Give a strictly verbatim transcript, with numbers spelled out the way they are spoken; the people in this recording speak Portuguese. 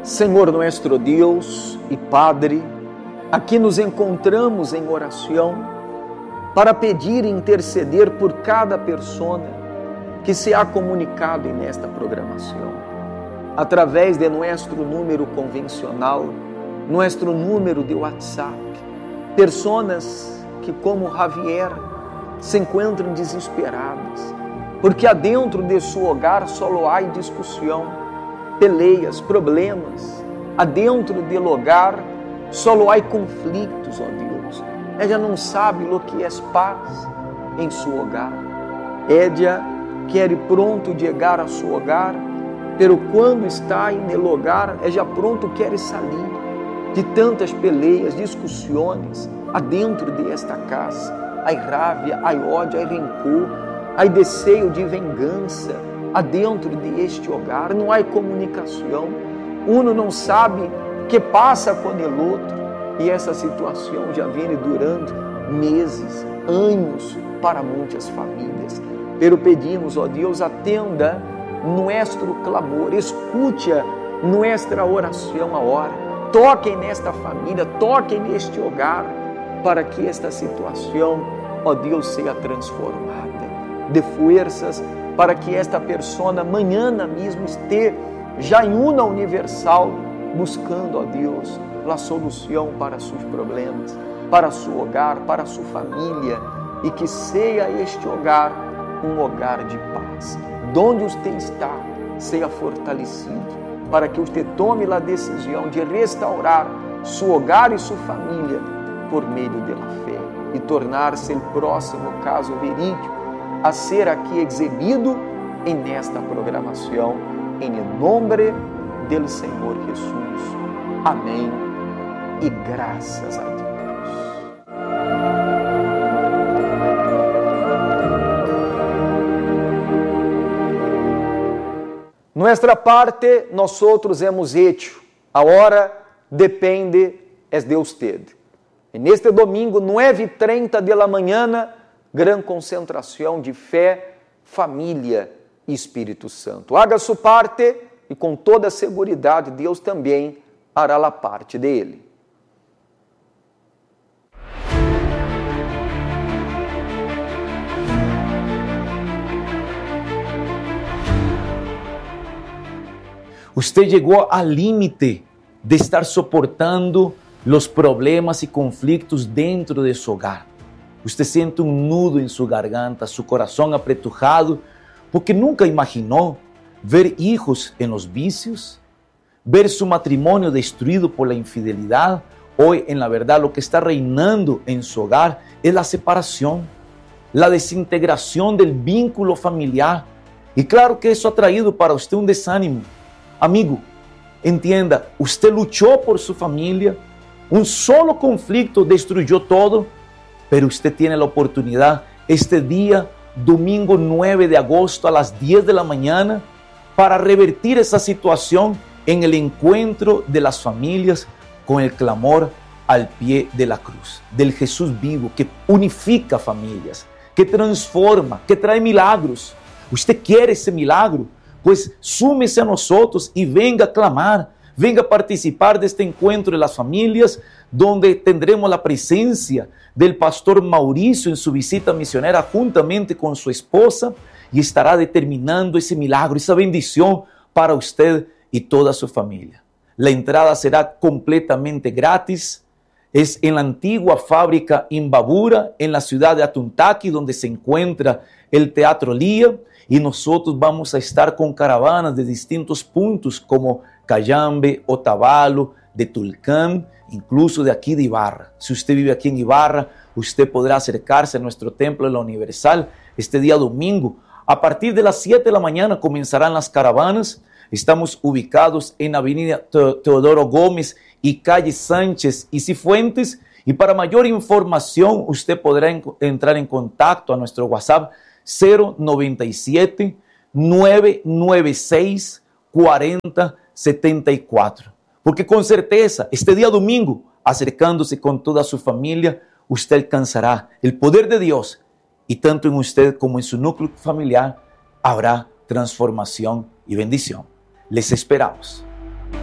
Senhor nuestro Deus e Padre, aqui nos encontramos em oração para pedir e interceder por cada pessoa que se ha comunicado nesta programação, através de nosso número convencional, nosso número de WhatsApp, pessoas que, como Javier, se encontram desesperadas, porque adentro de seu hogar só há discussão, peleias, problemas, adentro do hogar só há conflitos, ó Deus. Ela não sabe o que é paz em seu hogar. Ela quer pronto chegar a seu hogar, pero quando está em el hogar, ela pronto quer sair de tantas peleias, discussões adentro desta casa. Há raiva, há ódio, há rancor, há desejo de vingança adentro deste hogar. Não há comunicação. Uno não sabe o que passa com o outro. E essa situação já vem durando meses, anos para muitas famílias. Pero pedimos, ó Deus, atenda nosso clamor, escute nossa oração agora. Toque nesta família, toque neste hogar, para que esta situação, ó Deus, seja transformada. De forças para que esta pessoa amanhã mesmo esteja já em uma universal, buscando, ó Deus, a solução para seus problemas, para seu hogar, para sua família, e que seja este hogar um hogar de paz. Donde você está, seja fortalecido, para que você tome a decisão de restaurar seu hogar e sua família por meio da fé e tornar-se o próximo caso verídico a ser aqui exibido em nesta programação, em nome do Senhor Jesus. Amém e graças a Deus. Nuestra parte, nós outros hemos hecho. Agora depende es de usted. E neste domingo, nove e trinta da manhã, grande concentração de fé, família e Espírito Santo. Haga sua parte e com toda a segurança Deus também hará a parte dele. Usted chegou ao limite de estar soportando os problemas e conflitos dentro de seu hogar. Usted sente um nudo em sua garganta, seu coração apretujado, porque nunca imaginou ver hijos em los vicios, ver su matrimonio destruido por la infidelidad. Hoy, en la verdad, lo que está reinando en su hogar es la separación, la desintegración del vínculo familiar. Y claro que eso ha traído para usted un desánimo. Amigo, entienda, usted luchó por su familia, un solo conflicto destruyó todo, pero usted tiene la oportunidad este día, domingo nueve de agosto a las diez de la mañana, para revertir esa situación en el encuentro de las familias con el clamor al pie de la cruz, del Jesús vivo que unifica familias, que transforma, que trae milagros. ¿Usted quiere ese milagro? Pues súmese a nosotros y venga a clamar, venga a participar de este encuentro de las familias, donde tendremos la presencia del pastor Mauricio en su visita misionera juntamente con su esposa, y estará determinando ese milagro, esa bendición para usted y toda su familia. La entrada será completamente gratis. Es en la antigua fábrica Imbabura, en la ciudad de Atuntaqui, donde se encuentra el Teatro Lía, y nosotros vamos a estar con caravanas de distintos puntos como Cayambe, Otavalo, de Tulcán, incluso de aquí de Ibarra. Si usted vive aquí en Ibarra, usted podrá acercarse a nuestro templo de la Universal este día domingo. A partir de las siete de la mañana comenzarán las caravanas. Estamos ubicados en Avenida Teodoro Gómez y Calle Sánchez y Cifuentes. Y para mayor información, usted podrá en- entrar en contacto a nuestro WhatsApp cero noventa y siete, nueve nueve seis, cuarenta setenta y cuatro. Porque con certeza, este día domingo, acercándose con toda su familia, usted alcanzará el poder de Dios, y tanto en usted como en su núcleo familiar habrá transformación y bendición. Les esperamos.